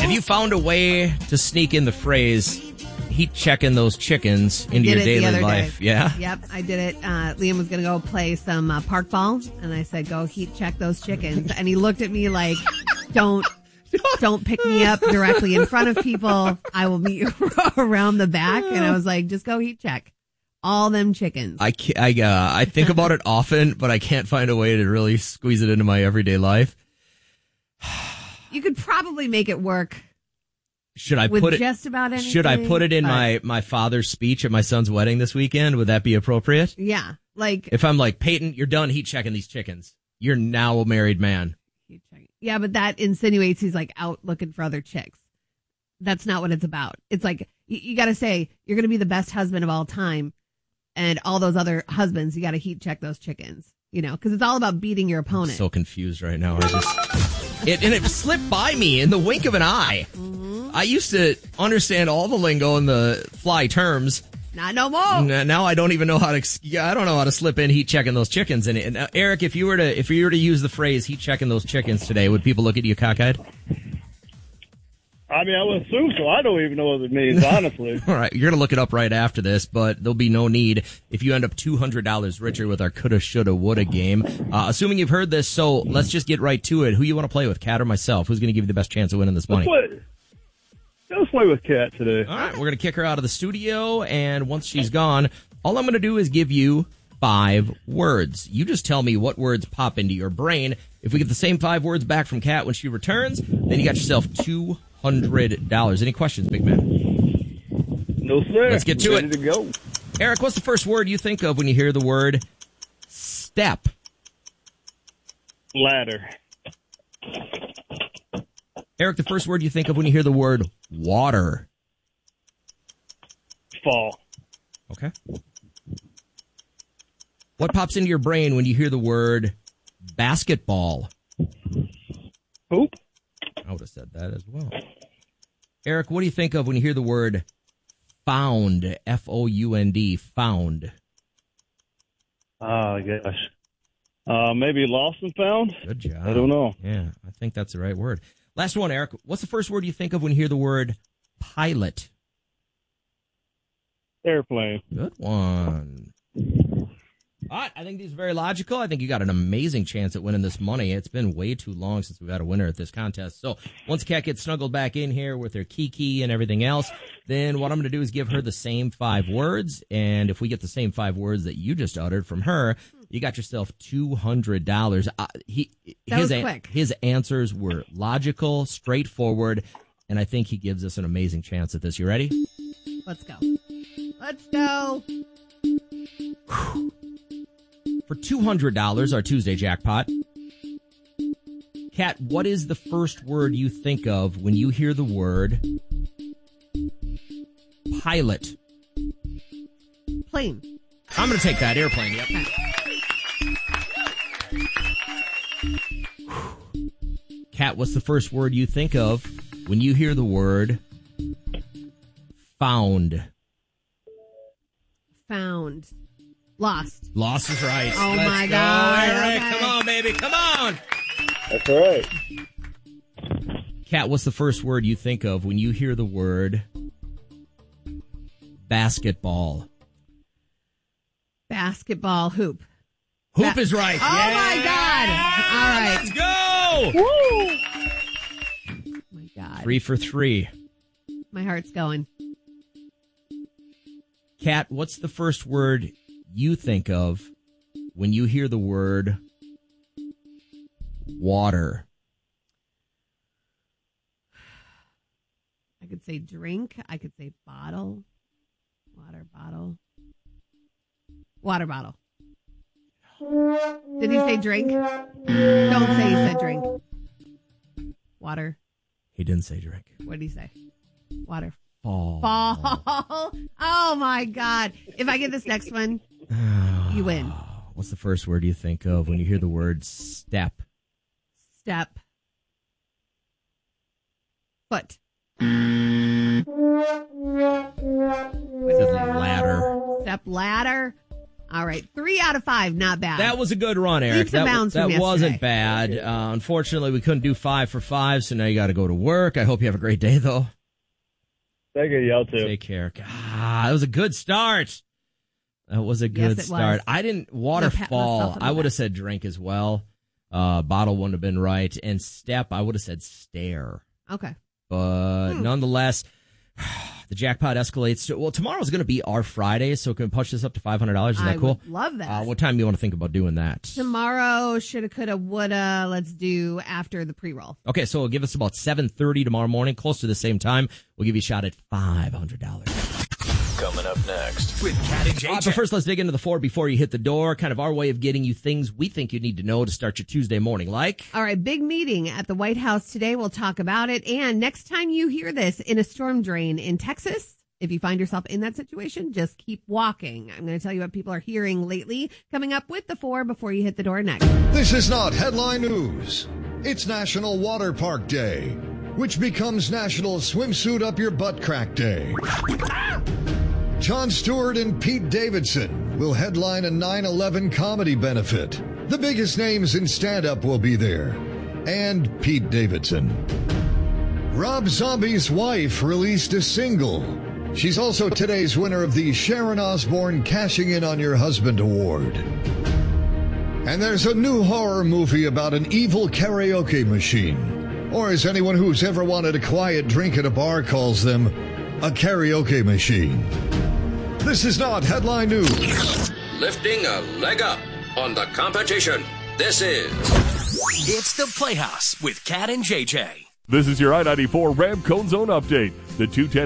Have you found a way to sneak in the phrase heat checking those chickens into your daily life? Day. Yeah? Yep, I did it. Liam was going to go play some park ball, and I said, go heat check those chickens. And he looked at me like, don't pick me up directly in front of people. I will meet you around the back. And I was like, just go heat check all them chickens. I think about it often, but I can't find a way to really squeeze it into my everyday life. You could probably make it work. Should I with put it just about anything? Should I put it in my father's speech at my son's wedding this weekend? Would that be appropriate? Yeah. Like if I'm like, Peyton, you're done heat checking these chickens. You're now a married man. Yeah, but that insinuates he's like out looking for other chicks. That's not what it's about. It's like you got to say you're going to be the best husband of all time, and all those other husbands, you got to heat check those chickens. You know, because it's all about beating your opponent. I'm so confused right now. It slipped by me in the wink of an eye. Mm-hmm. I used to understand all the lingo and the fly terms. Not no more. Now I don't even know how to. I don't know how to slip in heat checking those chickens. And Eric, if you were to use the phrase heat checking those chickens today, would people look at you cockeyed? I mean, I would assume so. I don't even know what it means, honestly. All right, you're going to look it up right after this, but there'll be no need if you end up $200 richer with our coulda, shoulda, woulda game. Assuming you've heard this, so let's just get right to it. Who you want to play with, Kat or myself? Who's going to give you the best chance of winning this money? Let's play with Kat today. All right, we're going to kick her out of the studio, and once she's gone, all I'm going to do is give you 5 words. You just tell me what words pop into your brain. If we get the same 5 words back from Kat when she returns, then you got yourself $200. Any questions, big man? No, sir. Let's get to Ready it. to go. Eric, what's the first word you think of when you hear the word step? Ladder. Eric, the first word you think of when you hear the word water? Fall. Okay. What pops into your brain when you hear the word basketball? Hoop. I would have said that as well. Eric, what do you think of when you hear the word found? F-O-U-N-D, found. Oh, gosh. Maybe lost and found? Good job. I don't know. Yeah, I think that's the right word. Last one, Eric. What's the first word you think of when you hear the word pilot? Airplane. Good one. All right, I think these are very logical. I think you got an amazing chance at winning this money. It's been way too long since we've had a winner at this contest. So once Kat gets snuggled back in here with her kiki and everything else, then what I'm going to do is give her the same 5 words. And if we get the same 5 words that you just uttered from her, you got yourself $200. That was quick. His answers were logical, straightforward, and I think he gives us an amazing chance at this. You ready? Let's go. Let's go. For $200, our Tuesday jackpot. Kat, what is the first word you think of when you hear the word pilot? Plane. I'm going to take that. Airplane, yep. Kat, what's the first word you think of when you hear the word found? Found. Lost. Lost is right. Oh, Let's my go, God. Eric. Okay. Come on, baby. Come on. That's all right. Kat, what's the first word you think of when you hear the word basketball? Basketball hoop. Hoop is right. Oh, my God. All right. Let's go. Oh, my God. 3 for 3. My heart's going. Kat, what's the first word you think of when you hear the word water? I could say drink. I could say bottle. Water bottle. Water bottle. Did he say drink? Don't say he said drink. Water. He didn't say drink. What did he say? Water. Fall. Fall. Oh, my God. If I get this next one, you win. What's the first word you think of when you hear the word step? Step. Foot. Is it ladder? Step ladder. All right. 3 out of 5. Not bad. That was a good run, Eric. Leaps and bounds from that wasn't yesterday. bad. Unfortunately, we couldn't do 5 for 5, so now you got to go to work. I hope you have a great day, though. Thank you, y'all too. Take care. God, that was a good start. That was a good start. I didn't waterfall. I would have said drink as well. Bottle wouldn't have been right. And step, I would have said stare. Okay. But nonetheless, the jackpot escalates. Well, tomorrow's going to be our Friday, so can we push this up to $500? Is that cool? I love that. What time do you want to think about doing that? Tomorrow, shoulda, coulda, woulda. Let's do after the pre-roll. Okay, so give us about 7:30 tomorrow morning, close to the same time. We'll give you a shot at $500. Coming up next with Cat and JJ. But first, let's dig into the 4 before you hit the door. Kind of our way of getting you things we think you need to know to start your Tuesday morning. Like? All right, big meeting at the White House today. We'll talk about it. And next time you hear this in a storm drain in Texas, if you find yourself in that situation, just keep walking. I'm going to tell you what people are hearing lately. Coming up with the 4 before you hit the door next. This is not headline news. It's National Water Park Day, which becomes National Swimsuit Up Your Butt Crack Day. Jon Stewart and Pete Davidson will headline a 9/11 comedy benefit. The biggest names in stand-up will be there. And Pete Davidson. Rob Zombie's wife released a single. She's also today's winner of the Sharon Osbourne Cashing In on Your Husband Award. And there's a new horror movie about an evil karaoke machine. Or as anyone who's ever wanted a quiet drink at a bar calls them, a karaoke machine. This is not headline news. Lifting a leg up on the competition. This is It's the Playhouse with Cat and JJ. This is your I-94 Ram Cone Zone update. The 210